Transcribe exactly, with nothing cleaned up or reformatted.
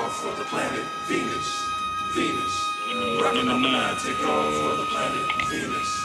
off for the planet Venus. Venus. Rocking on the nine, take off for the planet Venus.